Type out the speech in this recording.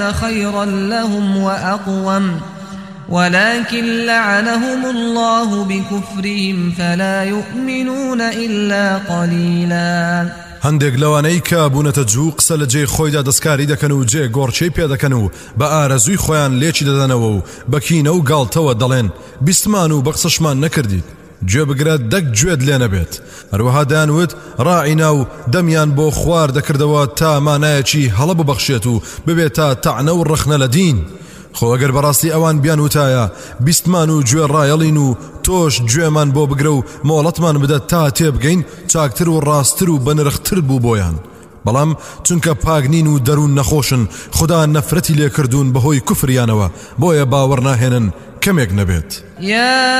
خيرا لهم وأقوم ولكن لعنهم الله بكفرهم فلا يؤمنون إلا قليلا. هەندێک لەوانەی کە بوونەتە جوو قسە لە جێی خۆیدا دەستکاری دەکەن و جێ گۆڕچەی پێ دەکەن و بە ئارەزووی خۆیان لێکی دەدەنەوە و بەکینە و گاڵتەوە دەڵێن بیستمان و بە قسەشمان نەکردیت، گوێ بگرە دەک گوێت لێ نەبێت. هەروەها دایانوت ڕائینا و دەمیان بۆ خوار دەکردەوە تا مانایەکی هەڵە ببەخشێت و ببێتە تەعنە و ڕەخنە لە دین. خۆ ئەگەر بەڕاستی ئەوان بیان وتایە بیستمان و گوێ ڕایەڵین و تۆش گوێمان بۆ بگرە و مۆڵەتمان بدە تا تێبگەین، چاکتر و ڕاستتر و بەنرختر بوو بۆیان. بەڵام چونکە پاگنین و دەروون نەخۆشن، خدا نەفرەتی لێکردوون بەهۆی کوفریانەوە، بۆیە باوەڕ ناهێنن کەمێک نەبێت.